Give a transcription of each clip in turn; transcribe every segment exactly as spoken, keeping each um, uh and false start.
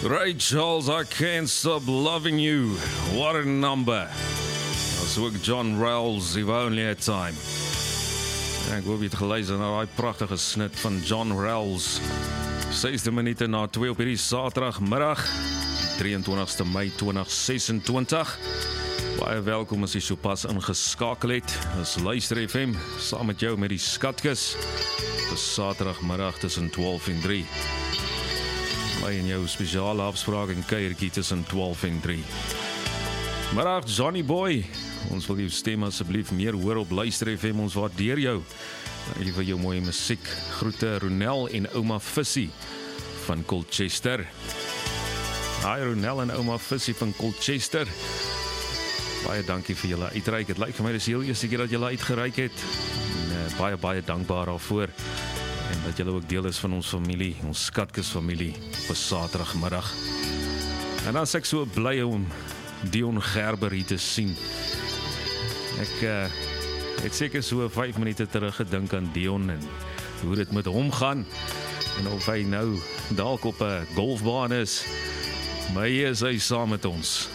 Ray Charles, I Can't Stop Loving You. What a number. As ook John Rawls, If Only Had Time. En ek hoop jy het geluister na die prachtige snit van John Rawls. sesde minute na twee op hierdie Saterdagmiddag, drieëntwintigste Mei twintig sesentwintig. Baie welkom as jy so pas ingeskakel het. As Luister F M, saam met jou met die Skatkis. Dis Saterdagmiddag tussen twaalf en drie. My en jou spesiale afspraak en kuiertjie tussen twaalf en drie. Middag Johnny Boy. Ons wil jou stem asseblief meer hoor op Luister F M. Ons waardeer jou. Dankie vir jou mooie musiek. Groete Ronel en ouma Fissie van Colchester. Hi Ronel en ouma Fissie van Colchester. Baie dankie vir julle uitreik. Het lyk vir my dis heel eerste keer dat julle uitgereik het. En, uh, baie baie dankbaar daarvoor. En dat julle ook deel is van ons familie, ons Skatkis familie op 'n Saterdagmiddag. En dan is ek so bly om Dion Gerber hier te sien. Ek uh, het seker so vyf minute terug gedink aan Dion en hoe dit met hom gaan. En of hy nou dalk op 'n golfbaan is. Maar hier is hy saam met ons.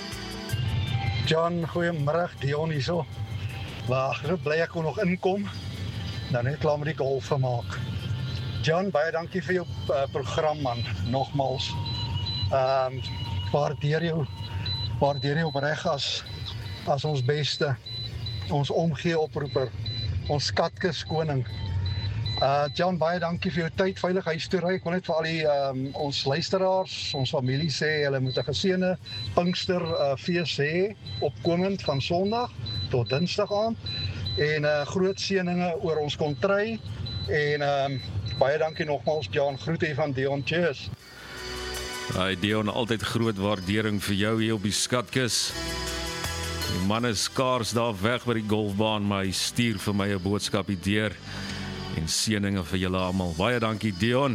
John, goeiemiddag, Dion hier so. Wag, so bly ek kon nog inkom. Nou net klaar met die golf gemaak. John, baie dankie vir jou uh, program man, nogmals. Ehm um, waardeer jou, waardeer jou opreg as as ons beste, ons omgee oproeper, ons Skatkis koning. Uh John, baie dankie vir jou tyd, veilig huis toe ry. Ek wil net vir al die um, ons luisteraars, ons familie sê, hulle moet 'n geseënde Pinkster uh, fees hê, opkomend van Sondag tot Dinsdag aan. En uh, groot seëninge oor ons kontry. En um, baie dankie nogmaals, John. Groete van Dion. Cheers. Hi Dion, altyd groot waardering vir jou hier op die Skatkis. Die man is skaars daar weg by die golfbaan, maar hy stuur vir my 'n boodskap hier deur. En seëninge vir julle almal. Baie dankie Dion.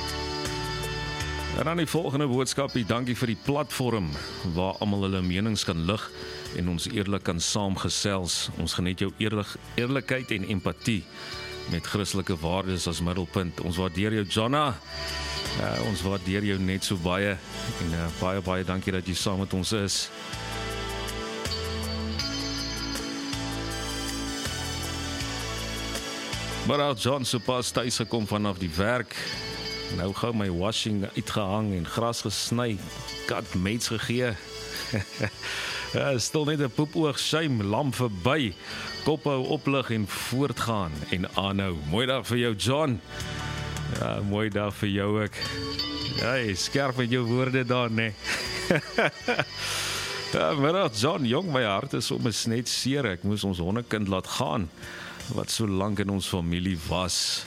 En dan die volgende boodskapie, dankie vir die platform waar almal hulle menings kan lig en ons eerlik kan saamgesels. Ons geniet jou eerlik, eerlikheid en empatie met Christelike waardes as middelpunt. Ons waardeer jou Jonna. Uh, ons waardeer jou net so baie en uh, baie baie dankie dat jy saam met ons is. Maar John so pas thuis gekom vanaf die werk. Nou gou my washing uitgehang en gras gesny. Kat mates gegee. Ja, stil net 'n poepoog shame lam verby. Kop hou oplig en voortgaan en aanhou. Mooi dag vir jou John. Ja, mooi dag vir jou ook. Ja, jy skerp met jou woorde daar, nee. Ja, maar John, jong, my hart is soms net seer. Ek moes ons hondekind laat gaan wat so lank in ons familie was.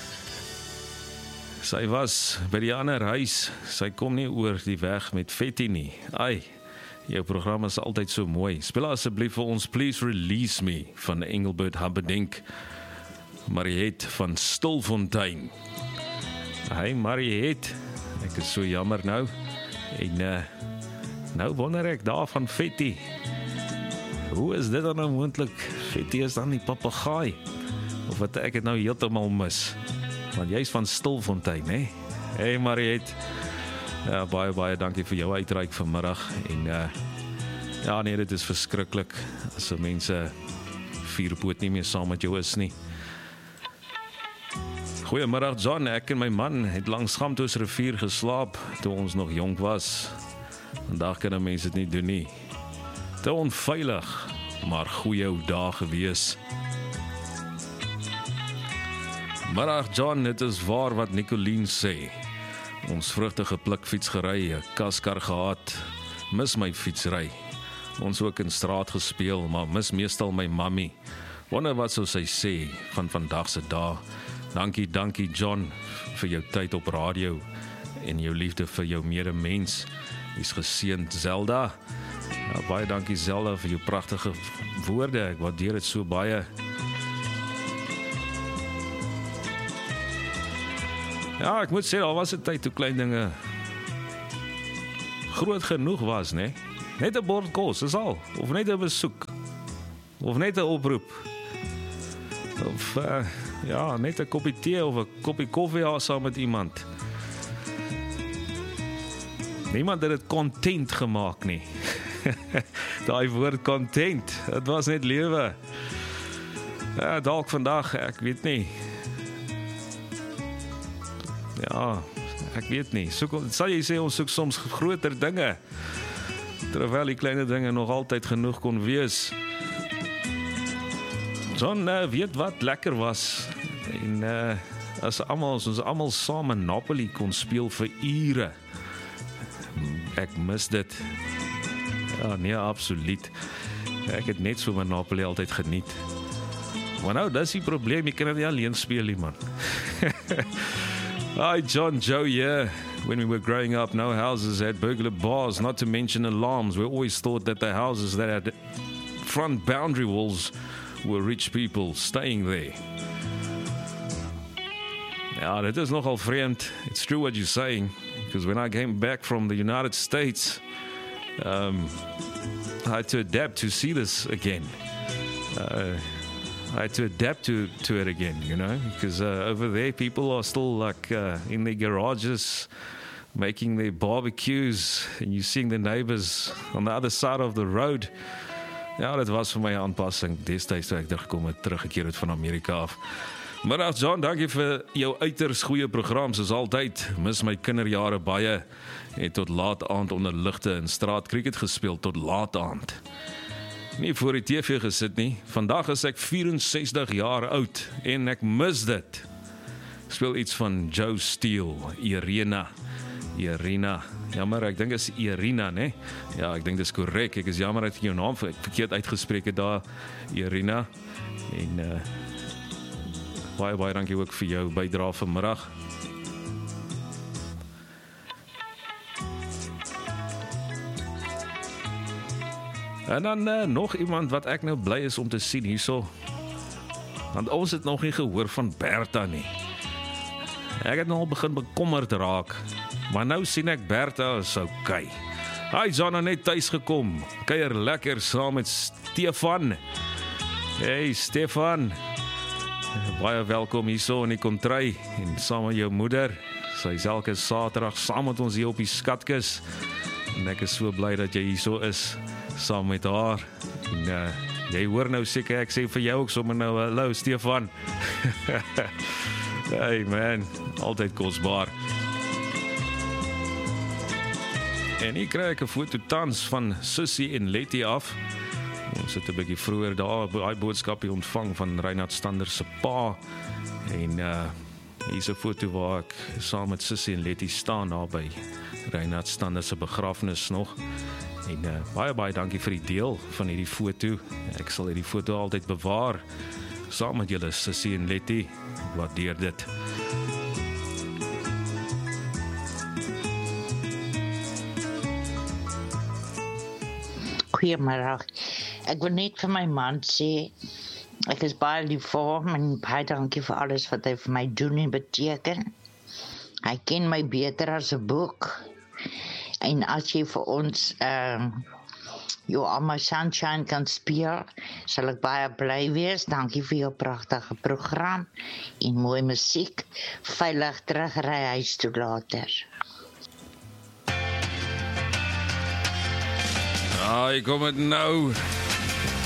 Sy was by die ander huis. Sy kom nie oor die weg met Fetty nie. Ai, jou program is altyd so mooi. Speel asseblief vir ons Please Release Me van Engelbert Humperdinck. Mariette van Stilfontein. Hey Mariette, ek is so jammer nou. En uh, nou wonder ek daar van Fetty. Hoe is dit dan nou moontlik? Fetty is dan die papegaai. Of wat ek het nou heeltemal mis. Want jy is van Stilfontein, hè? Hey Mariette. Ja, baie baie dankie vir jou uitreik vanmiddag. En uh, ja nee, dit is verskriklik as mense vierpoot nie meer saam met jou is nie. Goeiemiddag John, ek en my man het langs Gamtoos rivier geslaap toe ons nog jonk was. Vandag kan mense dit nie doen nie. Te onveilig, maar goeie ou dae gewees. Middag John, dit is waar wat Nicoline sê. Ons vrugtige plikfiets gery, 'n kaskar gehad, mis my fietsry. Ons ook in straat gespeel, maar mis meestal my mammy. Wonder wat sou sy sê van vandag se dae. Dankie, dankie John vir jou tyd op radio en jou liefde vir jou medemens. Jy's geseënd Zelda. Ja, baie dankie Zelda vir jou pragtige woorde. Ek waardeer dit so baie. Ja, ek moet sê, al was 'n tyd toe klein dinge groot genoeg was, né? Net 'n bord kos, is al. Of net 'n besoek. Of net 'n oproep. Of uh, ja, net 'n koppie tee of 'n koppie koffie saam met iemand. Niemand het dit content gemaak nie. Daai woord content, dit was net lewe. Ja, dalk vandag, ek weet nie. Ja, ek weet nie. Soek, sal jy sê ons soek soms groter dinge, terwyl die kleine dinge nog altyd genoeg kon wees. John uh, weet wat lekker was. En uh, as almal, as ons almal saam Monopoly kon speel vir ure. Ek mis dit. Ja, nee, absoluut. Ek het net so Monopoly altyd geniet. Maar nou, dis die probleem, jy kan dit nie alleen speel nie, man. Hi, John, Joe, yeah. When we were growing up, no houses had burglar bars, not to mention alarms. We always thought that the houses that had front boundary walls were rich people staying there. Ja, dit is nogal vreemd. It's true what you're saying. Because when I came back from the United States, um, I had to adapt to see this again. Uh, I had to adapt to, to it again, you know, because uh, over there people are still like uh, in their garages making their barbecues, and you're seeing the neighbors on the other side of the road. Ja, dit was vir my 'n aanpassing destyds toe ek teruggekom het, teruggekeer het van Amerika af. Middag John, dankie vir jou uiters goeie program, soos altyd. Mis my kinderjare baie. En tot laat aand onder ligte in straat cricket gespeel tot laat aand. Nie voor die T V gesit nie. Vandag is ek vierensestig jaar oud en ek mis dit. Ek speel iets van Joe Steele, Irina. Irina. Jammer, ek dink is Irina, né? Ja, ek dink dis korrek. Ek is jammer dat ek jou naam verkeerd uitgespreek het daar, Irina. En uh, baie baie dankie ook vir jou bydrae vanmiddag. En dan uh, nog iemand wat ek nou bly is om te sien hierso. Want ons het nog nie gehoor van Bertha nie. Ek het nou al begin bekommerd raak. Maar nou sien ek Bertha is okay. Hy is nou net tuis gekom. Kuier lekker saam met Stefan. Hey Stefan. Baie welkom hierso in die kontry en saam met jou moeder. Sy is elke Saterdag saam met ons hier op die skatkis. En ek is so bly dat jy hierso is saam met haar. En uh, jy hoor nou seker ek sê vir jou ook sommer nou hallo Stefan. Hey man, altyd kosbaar. En hier kry ek 'n foto tans van Sissie en Letty af. Ons het 'n bietjie vroeër daar daai boodskapie ontvang van Reinhard Stander se pa. En uh hier is 'n foto waar ek saam met Sissie en Letty staan daar by Reinhard Stander se begrafnis nog. En uh, baie baie dankie vir die deel van hierdie foto. Ek sal hierdie foto altyd bewaar saam met julle Sissie en Letty. Waardeer dit. Goeiemiddag. Ek wil net vir my man sê, ek is baie lief vir hom en baie dankie vir alles wat hy vir my doen en beteken. Hy ken my beter as 'n boek. En as jy vir ons um, You Are My Sunshine kan speel, sal ek baie bly wees. Dankie vir jou pragtige program en mooi musiek. Veilig terugry huis toe later. Ja, ek kom het nou.